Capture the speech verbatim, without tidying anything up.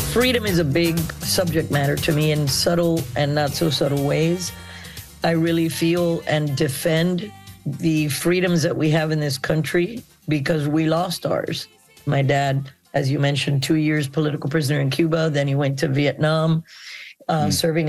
freedom is a big subject matter to me in subtle and not so subtle ways. I really feel and defend the freedoms that we have in this country because we lost ours. My dad, as you mentioned, two years political prisoner in Cuba. Then he went to Vietnam, uh, mm. serving